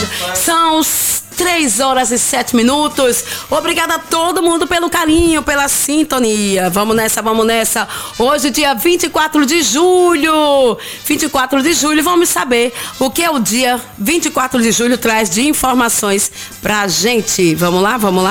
relógio. São 3h07. Obrigada a todo mundo pelo carinho, pela sintonia. Vamos nessa, vamos nessa. Hoje, dia 24 de julho. 24 de julho, vamos saber o que é o dia 24 de julho traz de informações pra gente. Vamos lá, vamos lá?